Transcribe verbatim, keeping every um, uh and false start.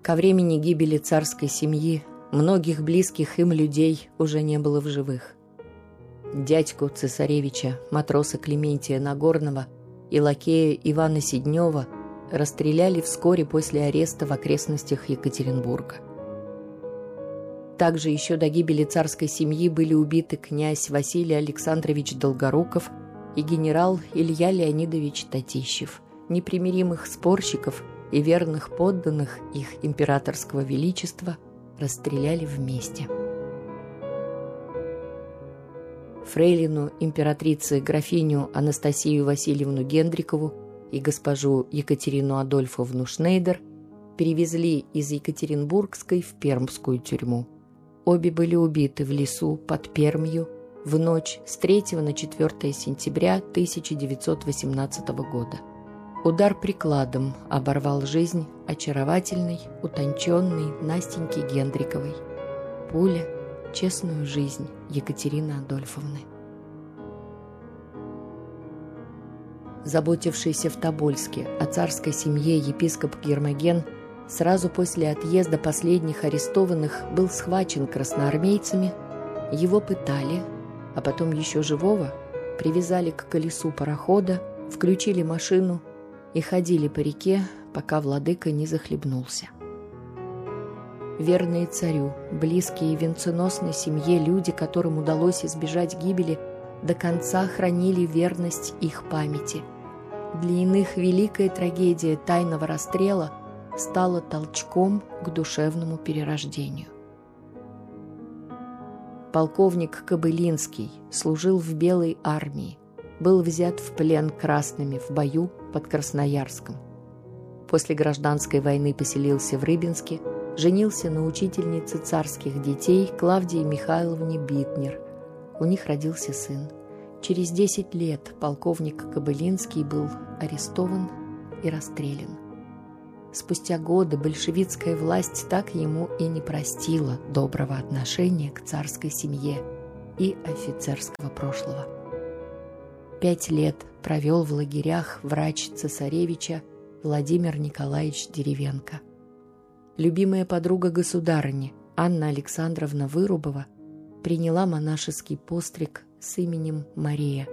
Ко времени гибели царской семьи многих близких им людей уже не было в живых. Дядьку цесаревича, матроса Клементия Нагорного и лакея Ивана Сиднева расстреляли вскоре после ареста в окрестностях Екатеринбурга. Также еще до гибели царской семьи были убиты князь Василий Александрович Долгоруков и генерал Илья Леонидович Татищев, непримиримых спорщиков и верных подданных их императорского величества расстреляли вместе. Фрейлину императрицы графиню Анастасию Васильевну Гендрикову и госпожу Екатерину Адольфовну Шнейдер перевезли из Екатеринбургской в Пермскую тюрьму. Обе были убиты в лесу под Пермью в ночь с третьего на четвёртое сентября тысяча девятьсот восемнадцатого года. Удар прикладом оборвал жизнь очаровательной, утонченной Настеньки Гендриковой. Пуля — честную жизнь Екатерины Адольфовны. Заботившийся в Тобольске о царской семье епископ Гермоген сразу после отъезда последних арестованных был схвачен красноармейцами, его пытали, а потом еще живого привязали к колесу парохода, включили машину и ходили по реке, пока владыка не захлебнулся. Верные царю, близкие и венценосной семье люди, которым удалось избежать гибели, до конца хранили верность их памяти. Для иных великая трагедия тайного расстрела стала толчком к душевному перерождению. Полковник Кобылинский служил в Белой армии, был взят в плен красными в бою под Красноярском. После гражданской войны поселился в Рыбинске, женился на учительнице царских детей Клавдии Михайловне Битнер. У них родился сын. Через десять лет полковник Кобылинский был арестован и расстрелян. Спустя годы большевистская власть так ему и не простила доброго отношения к царской семье и офицерского прошлого. Пять лет провел в лагерях врач цесаревича Владимир Николаевич Деревенко. Любимая подруга государыни Анна Александровна Вырубова приняла монашеский постриг с именем Мария